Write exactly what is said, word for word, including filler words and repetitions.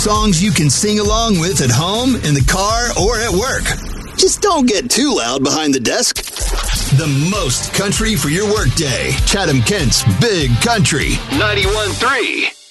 Songs you can sing along with at home, in the car, or at work. Just don't get too loud behind the desk. The most country for your workday. Chatham-Kent's Big Country. ninety-one point three